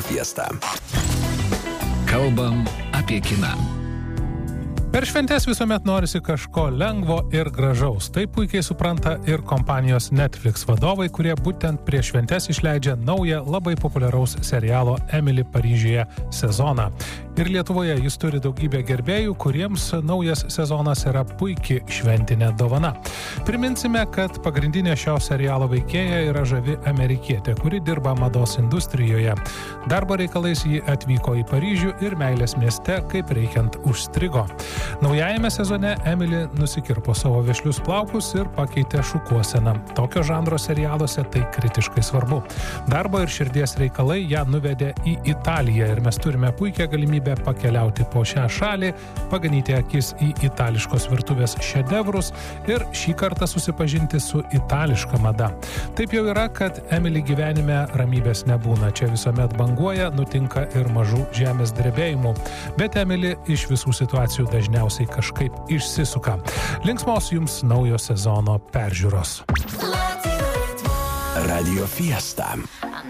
Fiesta. Kalbam apie kiną. Per šventes visuomet norisi kažko lengvo ir gražaus. Tai puikiai supranta ir kompanijos Netflix vadovai, kurie būtent prieš šventes išleidžia naują labai populiaraus serialo Emily Paryžiuje sezoną. Ir Lietuvoje jis turi daugybę gerbėjų, kuriems naujas sezonas yra puikiai šventinė dovana. Priminsime, kad pagrindinė šio serialo veikėja yra žavi amerikietė, kuri dirba mados industrijoje. Darbo reikalais ji atvyko į Paryžių ir meilės mieste, kaip reikiant, užstrigo. Naujajame sezone Emily nusikirpo savo vešlius plaukus ir pakeitė šukuoseną. Tokio žanro serialuose tai kritiškai svarbu. Darbo ir širdies reikalai ją nuvedė į Italiją ir mes turime puikią galimybę pakeliauti po šią šalį, paganyti akis į itališkos virtuvės šedevrus ir šį kartą susipažinti su itališka mada. Taip jau yra, kad Emily gyvenime ramybės nebūna. Čia visuomet banguoja, nutinka ir mažų žemės drebėjimų. Bet Emily iš visų situacijų dažniausiai kažkaip išsisuka. Linksmos jums naujo sezono peržiūros. Radio Fiesta.